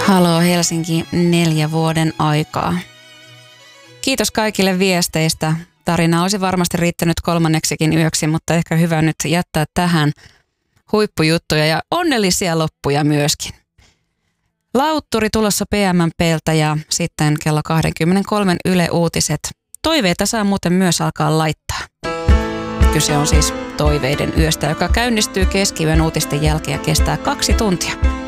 Haloo Helsinki, 4 vuoden aikaa. Kiitos kaikille viesteistä. Tarina olisi varmasti riittänyt 3. yöksi, mutta ehkä hyvä nyt jättää tähän huippujuttuja ja onnellisia loppuja myöskin. Lautturi tulossa PMMP:ltä ja sitten kello 23 Yle Uutiset. Toiveita saa muuten myös alkaa laittaa. Kyse on siis Toiveiden yöstä, joka käynnistyy keskiyön uutisten jälkeen ja kestää 2 tuntia.